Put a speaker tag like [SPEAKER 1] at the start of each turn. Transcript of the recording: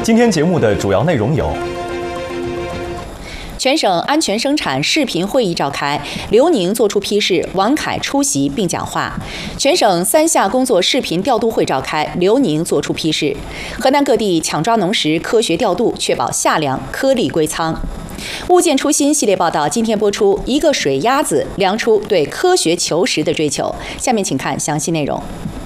[SPEAKER 1] 今天节目的主要内容有：
[SPEAKER 2] 全省安全生产视频会议召开，刘宁作出批示，王凯出席并讲话。全省3下工作视频调度会召开，刘宁作出批示。河南各地抢抓农时科学调度，确保夏粮颗粒归仓。物件初心系列报道今天播出，一个水鸭子量出对科学求实的追求。下面请看详细内容。